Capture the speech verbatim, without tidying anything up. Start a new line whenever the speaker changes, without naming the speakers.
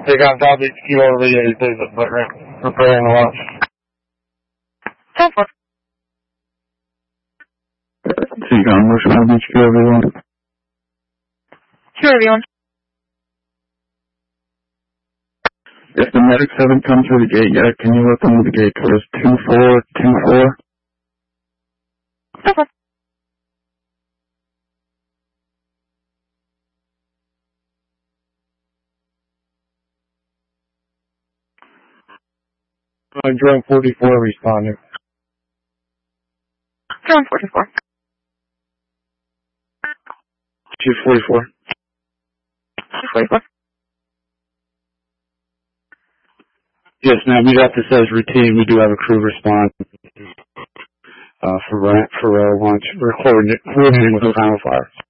take on top H Q over the eight days of preparing the launch.
ten four.
Take on motion on H Q everyone.
Sure, everyone.
If the medics haven't come through the gate yet, can you let them to the gate code two four two four?
ten four.
Uh, drone forty-four responding.
Drone forty-four.
two forty-four.
two forty-four.
Yes, ma'am. We got this as routine. We do have a crew respond uh, for for uh, launch. We're coordinating with the final fire.